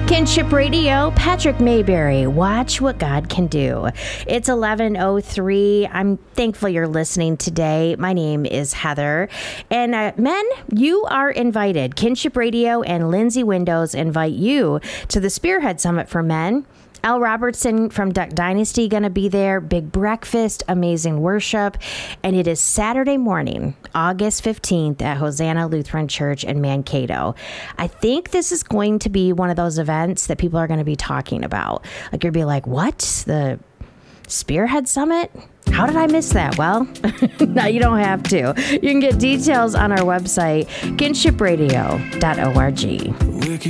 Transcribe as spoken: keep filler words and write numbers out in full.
Kinship Radio, Patrick Mayberry, watch what God can do. It's eleven oh three. I'm thankful you're listening today. My name is Heather. And uh, men, you are invited. Kinship Radio and Lindsay Windows invite you to the Spearhead Summit for Men. Al Robertson from Duck Dynasty going to be there. Big breakfast, amazing worship. And it is Saturday morning, August fifteenth at Hosanna Lutheran Church in Mankato. I think this is going to be one of those events that people are going to be talking about. Like you'll be like, what? The Spearhead Summit? How did I miss that? Well, no, you don't have to. You can get details on our website, kinship radio dot org.